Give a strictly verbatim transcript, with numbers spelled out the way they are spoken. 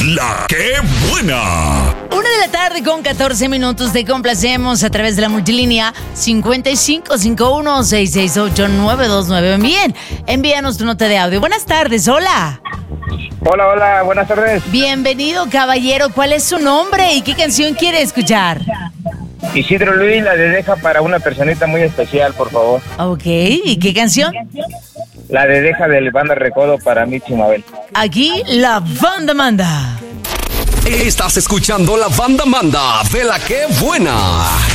La que buena. Una de la tarde con catorce minutos. Te complacemos a través de la multilínea cincuenta y cinco cincuenta y uno, seiscientos sesenta y ocho, nueve dos nueve. Bien, envíanos tu nota de audio. Buenas tardes, hola. Hola, hola, buenas tardes. Bienvenido, caballero. ¿Cuál es su nombre y qué canción quiere escuchar? Isidro Luis, la de Deja para una personita muy especial, por favor. Ok, ¿y qué canción? La de Deja del Banda Recodo para Michi Mabel. Aquí la banda manda. Estás escuchando la banda manda de La que buena.